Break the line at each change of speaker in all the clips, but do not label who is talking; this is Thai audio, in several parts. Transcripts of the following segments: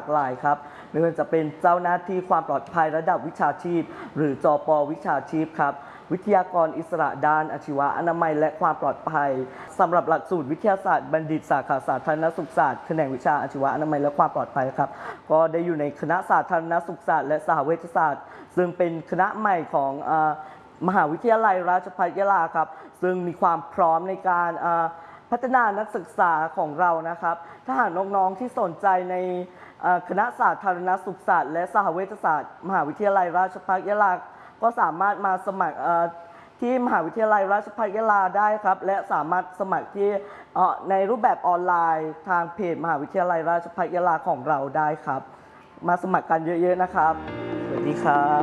หลายครับไม่ว่าจะเป็นเจ้าหน้าที่ความปลอดภัยระดับวิชาชีพหรือจป.วิชาชีพครับวิทยากรอิสระด้านอาชีวะอนามัยและความปลอดภัยสำหรับหลักสูตรวิทยาศาสตร์บัณฑิตสาขาสาธารณสุขศาสตร์แขนงวิชาอาชีวะอนามัยและความปลอดภัยครับก็ได้อยู่ในคณะสาธารณสุขศาสตร์และสหเวชศาสตร์ซึ่งเป็นคณะใหม่ของมหาวิทยาลัยราชภัฏยะลาครับซึ่งมีความพร้อมในการพัฒนานักศึกษาของเรานะครับถ้าหากน้องๆที่สนใจในคณะสาธารณสุขศาสตร์และสหเวชศาสตร์มหาวิทยาลัยราชภัฏยะลาก็สามารถมาสมัครที่มหาวิทยาลัยราชภัฏยะลาได้ครับและสามารถสมัครที่ในรูปแบบออนไลน์ทางเพจมหาวิทยาลัยราชภัฏยะลาของเราได้ครับมาสมัครกันเยอะๆนะครับสวัสดีครับ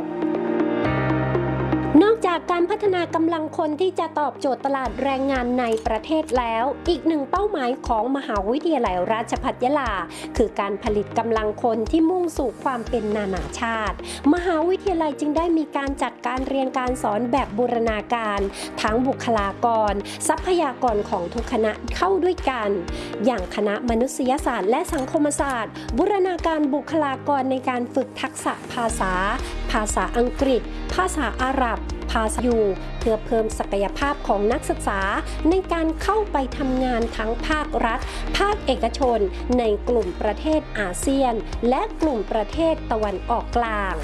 นอกจากการพัฒนากำลังคนที่จะตอบโจทย์ตลาดแรงงานในประเทศแล้วอีกหนึ่งเป้าหมายของมหาวิทยาลัยราชภัฏยะลาคือการผลิตกำลังคนที่มุ่งสู่ความเป็นนานาชาติมหาวิทยาลัยจึงได้มีการจัดการเรียนการสอนแบบบูรณาการทั้งบุคลากรทรัพยากรของทุกคณะเข้าด้วยกันอย่างคณะมนุษยศาสตร์และสังคมศาสตร์บูรณาการบุคลากรในการฝึกทักษะภาษาอังกฤษภาษาอาหรับภาษายูเพื่อเพิ่มศักยภาพของนักศึกษาในการเข้าไปทำงานทั้งภาครัฐภาคเอกชนในกลุ่มประเทศอาเซียนและกลุ่มประเทศตะวันออกกลาง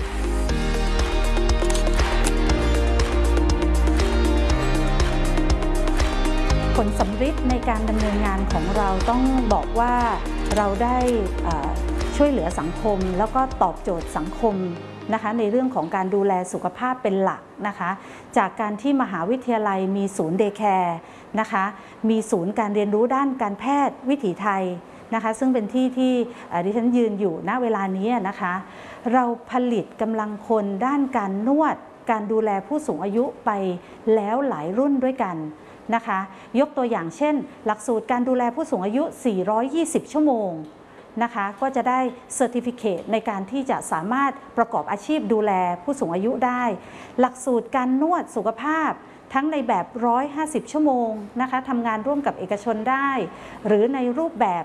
ผลสำฤทธิ์ในการดำเนินงานของเราต้องบอกว่าเราได้ช่วยเหลือสังคมแล้วก็ตอบโจทย์สังคมนะคะในเรื่องของการดูแลสุขภาพเป็นหลักนะคะจากการที่มหาวิทยาลัยมีศูนย์เดย์แคร์นะคะมีศูนย์การเรียนรู้ด้านการแพทย์วิถีไทยนะคะซึ่งเป็นที่ที่ดิฉันยืนอยู่ณเวลานี้นะคะเราผลิตกำลังคนด้านการนวดการดูแลผู้สูงอายุไปแล้วหลายรุ่นด้วยกันนะคะยกตัวอย่างเช่นหลักสูตรการดูแลผู้สูงอายุ420ชั่วโมงนะคะก็จะได้เซอร์ติฟิเคตในการที่จะสามารถประกอบอาชีพดูแลผู้สูงอายุได้หลักสูตรการนวดสุขภาพทั้งในแบบ150ชั่วโมงนะคะทำงานร่วมกับเอกชนได้หรือในรูปแบบ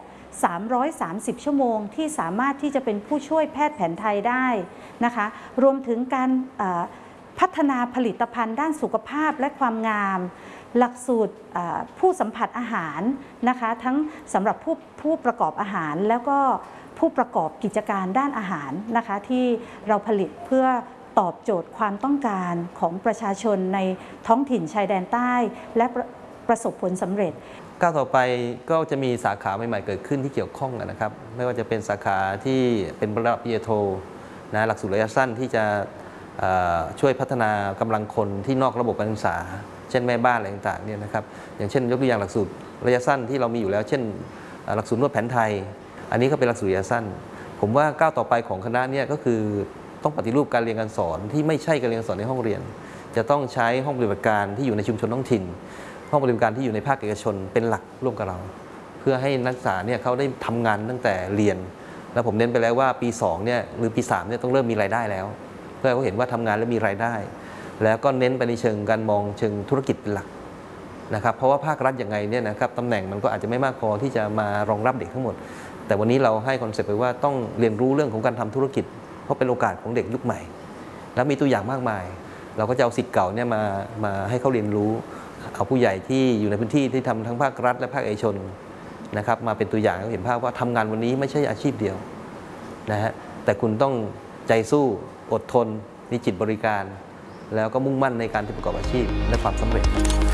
330ชั่วโมงที่สามารถที่จะเป็นผู้ช่วยแพทย์แผนไทยได้นะคะรวมถึงการพัฒนาผลิตภัณฑ์ด้านสุขภาพและความงามหลักสูตรผู้สัมผัสอาหารนะคะทั้งสำหรับผู้ประกอบอาหารแล้วก็ผู้ประกอบกิจการด้านอาหารนะคะที่เราผลิตเพื่อตอบโจทย์ความต้องการของประชาชนในท้องถิ่นชายแดนใต้และประสบผลสำเร็จ
ก้าวต่อไปก็จะมีสาขาใหม่ๆเกิดขึ้นที่เกี่ยวข้องกันนะครับไม่ว่าจะเป็นสาขาที่เป็นระดับปริญญาโทนะหลักสูตรระยะสั้นที่จะช่วยพัฒนากำลังคนที่นอกระบบการศึกษาเช่นแม่บ้านอะไรต่างๆเนี่ยนะครับอย่างเช่นยกตัวอย่างหลักสูตรระยะสั้นที่เรามีอยู่แล้วเช่นหลักสูตรนวดแผนไทยอันนี้ก็เป็นหลักสูตรระยะสั้นผมว่าก้าวต่อไปของคณะเนี่ยก็คือต้องปฏิรูปการเรียนการสอนที่ไม่ใช่การเรียนการสอนในห้องเรียนจะต้องใช้ห้องปฏิบัติการที่อยู่ในชุมชนท้องถิ่นห้องปฏิบัติการที่อยู่ในภาคเอกชนเป็นหลักร่วมกับเราเพื่อให้นักศึกษาเนี่ยเขาได้ทำงานตั้งแต่เรียนแล้วผมเน้นไปแล้วว่าปี2เนี่ยหรือปี3เนี่ยต้องเริ่มมีรายได้แล้วเพื่อให้เขาเห็นว่าทำงานแล้วมีรายได้แล้วก็เน้นไปในเชิงการมองเชิงธุรกิจเป็นหลักนะครับเพราะว่าภาครัฐยังไงเนี่ยนะครับตำแหน่งมันก็อาจจะไม่มากพอที่จะมารองรับเด็กทั้งหมดแต่วันนี้เราให้คอนเซ็ปต์ไปว่าต้องเรียนรู้เรื่องของการทำธุรกิจเพราะเป็นโอกาสของเด็กยุคใหม่แล้วมีตัวอย่างมากมายเราก็จะเอาศิษย์เก่าเนี่ยมาให้เขาเรียนรู้เอาผู้ใหญ่ที่อยู่ในพื้นที่ที่ทำทั้งภาครัฐและภาคเอกชนนะครับมาเป็นตัวอย่างให้เห็นภาพว่าทำงานวันนี้ไม่ใช่อาชีพเดียวนะฮะแต่คุณต้องใจสู้อดทนมีจิตบริการแล้วก็มุ่งมั่นในการที่ประกอบอาชีพและความสำเร็จ